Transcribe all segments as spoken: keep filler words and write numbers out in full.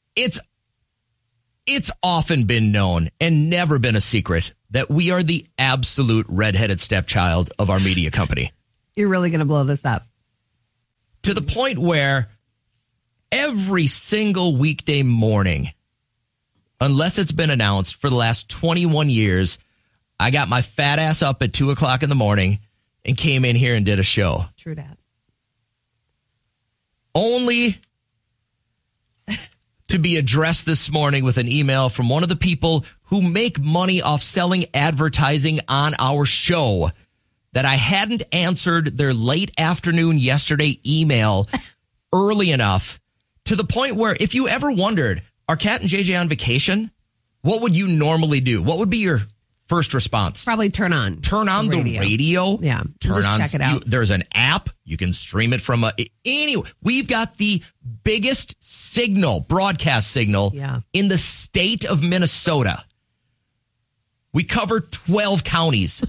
It's it's often been known and never been a secret that we are the absolute redheaded stepchild of our media company. You're really going to blow this up. To the point where every single weekday morning, unless it's been announced for the last twenty-one years, I got my fat ass up at two o'clock in the morning and came in here and did a show. True that. Only to be addressed this morning with an email from one of the people who make money off selling advertising on our show that I hadn't answered their late afternoon yesterday email early enough to the point where if you ever wondered, are Kat and J J on vacation? What would you normally do? What would be your first response? Probably turn on. Turn on the radio. The radio. Yeah. Turn just on. Check it out. You, there's an app. You can stream it from a, anyway. We've got the biggest signal, broadcast signal yeah. in the state of Minnesota. We cover twelve counties.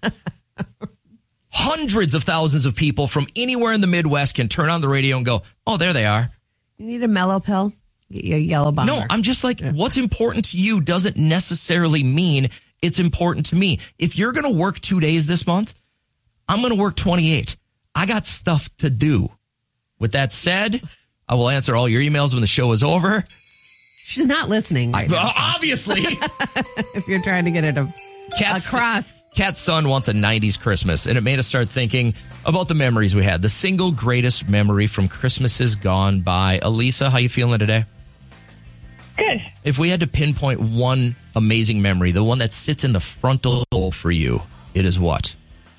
Hundreds of thousands of people from anywhere in the Midwest can turn on the radio and go, oh, there they are. You need a mellow pill? Get you a yellow bomber. No, I'm just like, what's important to you doesn't necessarily mean it's important to me. If you're going to work two days this month, I'm going to work twenty-eight. I got stuff to do. With that said, I will answer all your emails when the show is over. She's not listening. Right I, now. Obviously. If you're trying to get it a, Cat's, across. Cat's son wants a nineties Christmas, and it made us start thinking about the memories we had. The single greatest memory from Christmases gone by. Elisa, how you feeling today? Good. If we had to pinpoint one amazing memory, the one that sits in the frontal lobe for you, it is what?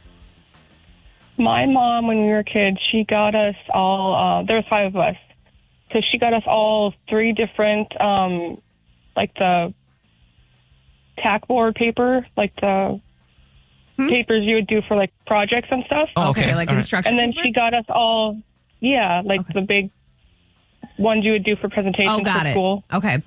My mom, when we were kids, she got us all, uh, there was five of us. So she got us all three different, um, like the tack board paper, like the hmm? papers you would do for like projects and stuff. Oh, okay. okay, like all instruction right. And then paper? she got us all, yeah, like okay. the big ones you would do for presentations oh, got for it. school. Okay.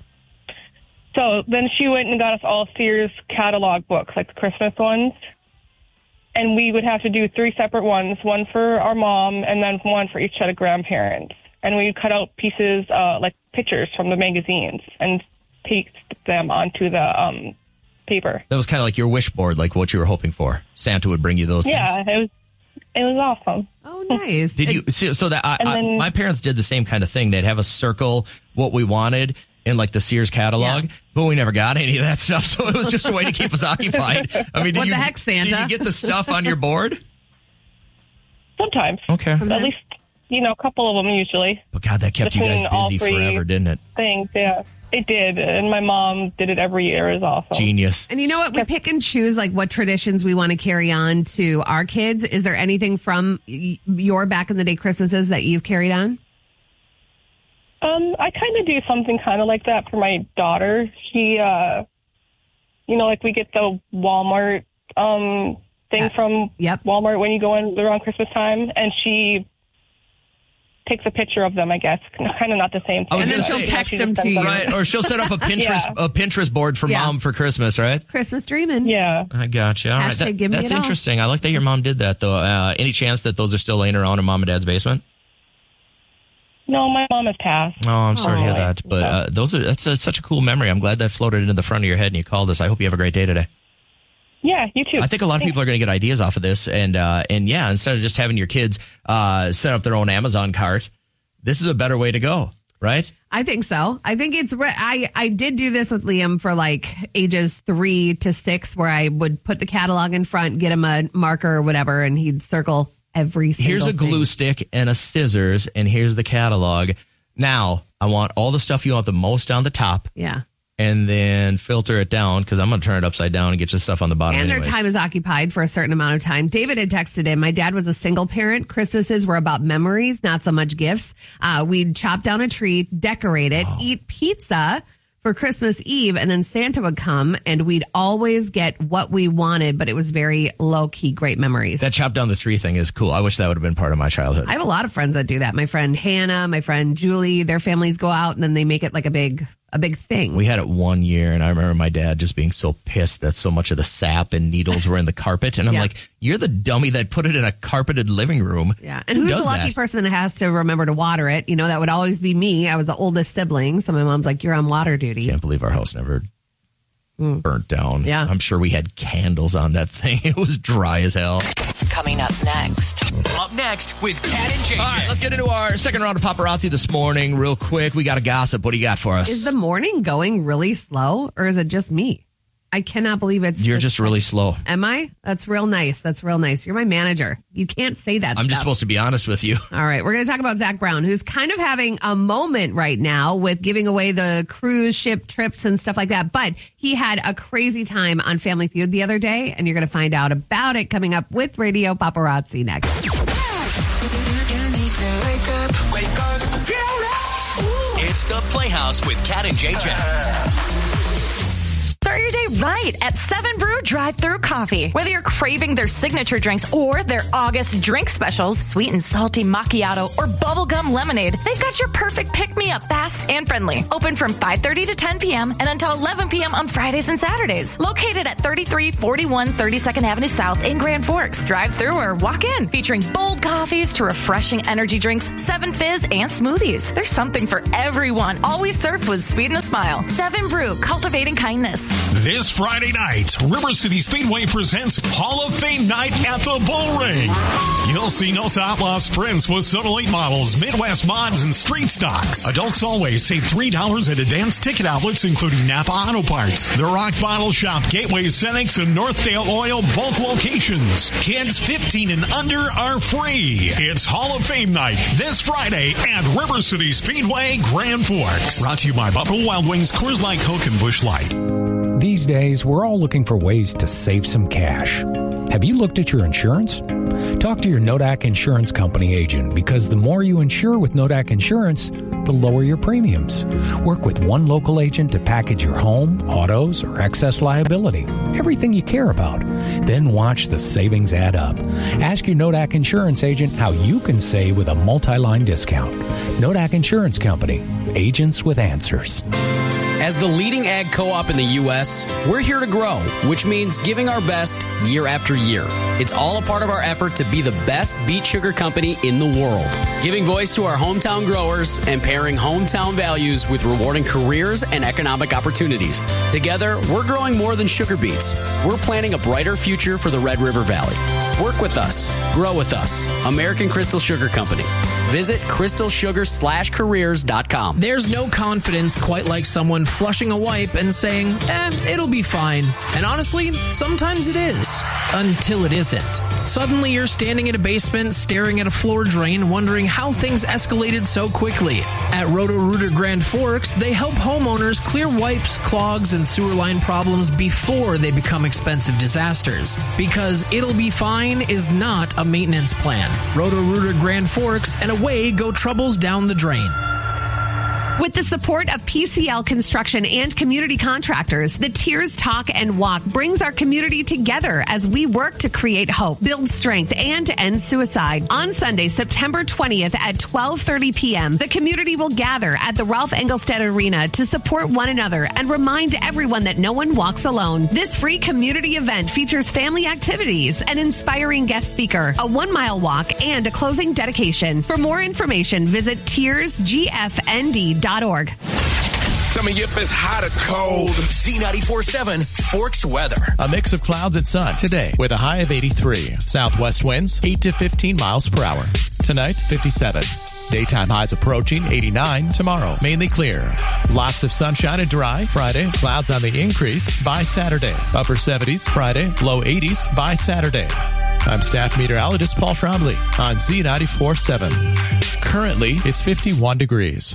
So then she went and got us all Sears catalog books, like the Christmas ones. And we would have to do three separate ones, one for our mom and then one for each set of grandparents. And we would cut out pieces, uh, like pictures from the magazines and paste them onto the um, paper. That was kind of like your wish board, like what you were hoping for. Santa would bring you those yeah, things. Yeah, it was it was awesome. Oh, nice. Did you so, so that I, then, I, my parents did the same kind of thing. They'd have us circle what we wanted in like the Sears catalog, yeah. but we never got any of that stuff. So it was just a way to keep us occupied. I mean, did what you, the heck, Santa? Did you get the stuff on your board? Sometimes. Okay. At least, you know, a couple of them usually. But God, that kept Between you guys busy forever, didn't it? Things, yeah. It did. And my mom did it every year. It was awesome. Genius. And you know what? We pick and choose like what traditions we want to carry on to our kids. Is there anything from your back in the day Christmases that you've carried on? Um, I kind of do something kind of like that for my daughter. She, uh, you know, like we get the Walmart um, thing yeah. from yep. Walmart when you go in around Christmas time, and she takes a picture of them, I guess. Kind of not the same thing. And then she'll say, text them to you. Right, or she'll set up a Pinterest yeah. a Pinterest board for yeah. mom for Christmas, right? Christmas dreaming. Yeah. I gotcha. All right. That, give me that's it interesting. All. I like that your mom did that, though. Uh, any chance that those are still laying around in mom and dad's basement? No, my mom has passed. Oh, I'm sorry oh, to hear that. But uh, those are that's a, such a cool memory. I'm glad that floated into the front of your head and you called us. I hope you have a great day today. Yeah, you too. I think a lot of Thanks. people are going to get ideas off of this. And, uh, and yeah, instead of just having your kids uh, set up their own Amazon cart, this is a better way to go, right? I think so. I think it's, I, I did do this with Liam for like ages three to six where I would put the catalog in front, get him a marker or whatever, and he'd circle every single Here's a glue thing. stick and a scissors, and here's the catalog. Now, I want all the stuff you want the most on the top. Yeah. And then filter it down because I'm going to turn it upside down and get you stuff on the bottom. And anyways. their time is occupied for a certain amount of time. David had texted in, my dad was a single parent. Christmases were about memories, not so much gifts. Uh, we'd chop down a tree, decorate it, oh. eat pizza for Christmas Eve, and then Santa would come, and we'd always get what we wanted, but it was very low-key, great memories. That chop down the tree thing is cool. I wish that would have been part of my childhood. I have a lot of friends that do that. My friend Hannah, my friend Julie, their families go out, and then they make it like a big a big thing. We had it one year, and I remember my dad just being so pissed that so much of the sap and needles were in the carpet. And I'm Yeah. like, you're the dummy that put it in a carpeted living room. Yeah. And Who who's the does lucky that? person that has to remember to water it? You know, that would always be me. I was the oldest sibling. So my mom's like, you're on water duty. Can't believe our house never burnt down. Yeah. I'm sure we had candles on that thing. It was dry as hell. Coming up next. Up next with Cat and J J. All right, let's get into our second round of paparazzi this morning real quick. We got to gossip. What do you got for us? Is the morning going really slow or is it just me? I cannot believe it's. You're just really slow. Am I? That's real nice. That's real nice. You're my manager. You can't say that I'm just stuff. supposed to be honest with you. All right, we're going to talk about Zach Brown, who's kind of having a moment right now with giving away the cruise ship trips and stuff like that. But he had a crazy time on Family Feud the other day, and you're going to find out about it coming up with Radio Paparazzi next. It's the Playhouse with Cat and J J. Start your day right at Seven Brew Drive-Thru Coffee. Whether you're craving their signature drinks or their August drink specials, sweet and salty macchiato or bubblegum lemonade, they've got your perfect pick-me-up, fast and friendly. Open from five thirty to ten p.m. and until eleven p.m. on Fridays and Saturdays. Located at thirty-three forty-one thirty-second Avenue South in Grand Forks. Drive-through or walk in. Featuring bold coffees to refreshing energy drinks, Seven Fizz, and smoothies. There's something for everyone. Always served with sweet and a smile. Seven Brew, cultivating kindness. This Friday night, River City Speedway presents Hall of Fame Night at the Bull Ring. You'll see Nos Outlaw sprints with Soda late models, Midwest mods, and street stocks. Adults always save three dollars at advanced ticket outlets, including Napa Auto Parts, The Rock Bottle Shop, Gateway Cenex, and Northdale Oil, both locations. Kids fifteen and under are free. It's Hall of Fame Night this Friday at River City Speedway, Grand Forks. Brought to you by Buffalo Wild Wings, Coors Light, Coke, and Busch Light. These days, we're all looking for ways to save some cash. Have you looked at your insurance? Talk to your Nodak Insurance Company agent, because the more you insure with Nodak Insurance, the lower your premiums. Work with one local agent to package your home, autos, or excess liability. Everything you care about. Then watch the savings add up. Ask your Nodak Insurance agent how you can save with a multi-line discount. Nodak Insurance Company. Agents with answers. As the leading ag co-op in the U S, we're here to grow, which means giving our best year after year. It's all a part of our effort to be the best beet sugar company in the world. Giving voice to our hometown growers and pairing hometown values with rewarding careers and economic opportunities. Together, we're growing more than sugar beets. We're planning a brighter future for the Red River Valley. Work with us. Grow with us. American Crystal Sugar Company. Visit crystal sugar slash careers dot com. There's no confidence quite like someone flushing a wipe and saying, eh, it'll be fine. And honestly, sometimes it is. Until it isn't. Suddenly you're standing in a basement, staring at a floor drain, wondering how things escalated so quickly. At Roto-Rooter Grand Forks, they help homeowners clear wipes, clogs, and sewer line problems before they become expensive disasters. Because it'll be fine is not a maintenance plan. Roto-Rooter Grand Forks, and away go troubles down the drain. With the support of P C L Construction and community contractors, the Tears Talk and Walk brings our community together as we work to create hope, build strength, and end suicide. On Sunday, September twentieth at twelve thirty p.m., the community will gather at the Ralph Engelstad Arena to support one another and remind everyone that no one walks alone. This free community event features family activities, an inspiring guest speaker, a one-mile walk, and a closing dedication. For more information, visit tears g f n d dot org. Tell me if it's hot or cold. Z ninety-four point seven Forks weather. A mix of clouds and sun today with a high of eighty-three. Southwest winds eight to fifteen miles per hour. Tonight, fifty-seven. Daytime highs approaching eighty-nine. Tomorrow, mainly clear. Lots of sunshine and dry. Friday, clouds on the increase by Saturday. Upper seventies Friday, low eighties by Saturday. I'm staff meteorologist Paul Trombley on Z ninety-four point seven. Currently, it's fifty-one degrees.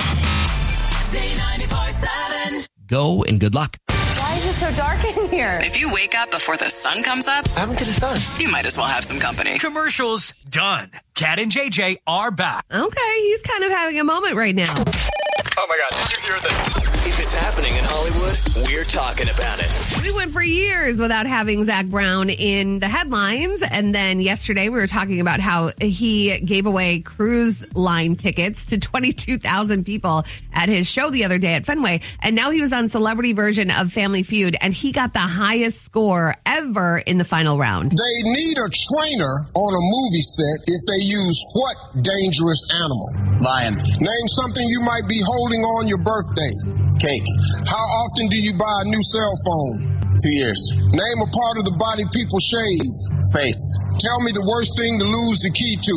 Go and good luck. Why is it so dark in here? If you wake up before the sun comes up, I haven't get the sun. you might as well have some company. Commercials done. Cat and J J are back. Okay, he's kind of having a moment right now. Oh my God, did you hear this? If it's happening in Hollywood, we're talking about it. We went for years without having Zach Brown in the headlines. And then yesterday we were talking about how he gave away cruise line tickets to twenty-two thousand people at his show the other day at Fenway. And now he was on Celebrity version of Family Feud, and he got the highest score ever in the final round. They need a trainer on a movie set if they use what dangerous animal? Lion. Name something you might be holding on your birthday. Cake. How often do you buy a new cell phone? Two years. Name a part of the body people shave. Face. Tell me the worst thing to lose the key to.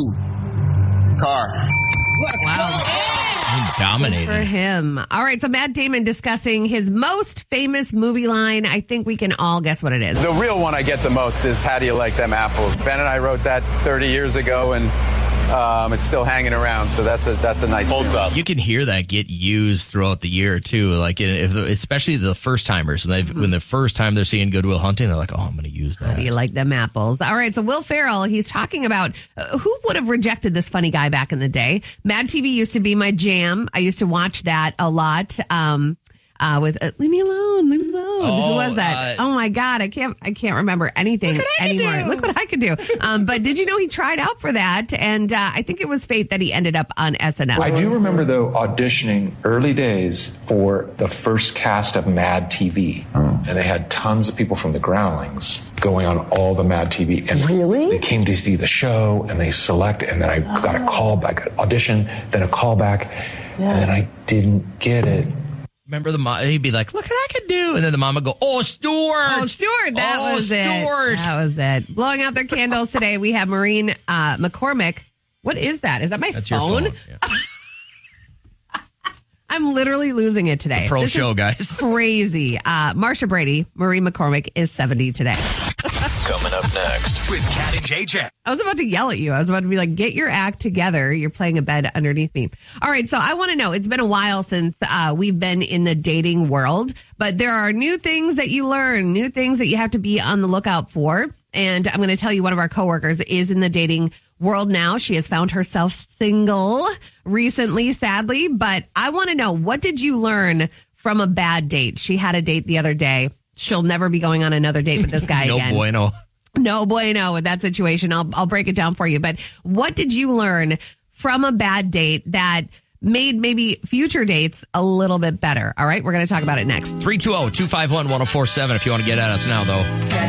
Car. Let's Wow. He dominated. For him. All right, so Matt Damon discussing his most famous movie line. I think we can all guess what it is. The real one I get the most is "How do you like them apples?" Ben and I wrote that thirty years ago, and um, it's still hanging around. So that's a that's a nice holds up. You can hear that get used throughout the year too, like if, especially the first timers. When, mm-hmm. when the first time they're seeing Good Will Hunting, they're like, "Oh, I'm going to use that." How do you like them apples? All right, so Will Ferrell, he's talking about uh, who would have rejected this funny guy back in the day. Mad T V used to be my jam. I used to watch that a lot. Um, uh, with uh, leave me alone, leave me alone. Oh, Who was that? Uh, oh my God, I can't, I can't remember anything look anymore. Look what I could do. Um, but did you know he tried out for that? And uh, I think it was fate that he ended up on S N L. I do remember though auditioning early days for the first cast of Mad T V, oh. and they had tons of people from the Groundlings going on all the Mad T V. And really? They came to see the show and they select, and then I oh. got a call back, audition, then a call back, yeah. and then I didn't get it. Remember the mom? He'd be like, "Look what I can do," and then the mom would go, "Oh, Stuart! Oh, Stuart! That oh, was Stuart. it. That was it." Blowing out their candles today. We have Maureen uh, McCormick. What is that? Is that my That's phone? Your phone. Yeah. I'm literally losing it today. It's a pro this show, guys. Crazy. Uh, Marsha Brady, Maureen McCormick is seventy today. Coming up next with Cat and J J. I was about to yell at you. I was about to be like, get your act together. You're playing a bed underneath me. All right. So I want to know, it's been a while since uh, we've been in the dating world, but there are new things that you learn, new things that you have to be on the lookout for. And I'm going to tell you, one of our coworkers is in the dating world now. She has found herself single recently, sadly, but I want to know, what did you learn from a bad date? She had a date the other day. She'll never be going on another date with this guy no again. No bueno. No bueno with that situation. I'll I'll break it down for you. But what did you learn from a bad date that made maybe future dates a little bit better? All right, we're going to talk about it next. three two zero, two five one, one zero four seven if you want to get at us now, though.